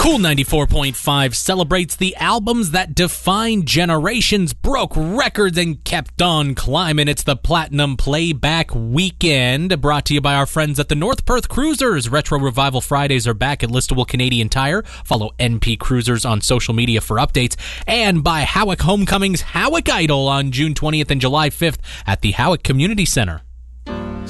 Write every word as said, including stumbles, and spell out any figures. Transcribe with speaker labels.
Speaker 1: Cool ninety-four point five celebrates the albums that defined generations, broke records, and kept on climbing. It's the Platinum Playback Weekend, brought to you by our friends at the North Perth Cruisers. Retro Revival Fridays are back at Listowel Canadian Tire. Follow N P Cruisers on social media for updates. And by Howick Homecoming's Howick Idol on June twentieth and July fifth at the Howick Community Center.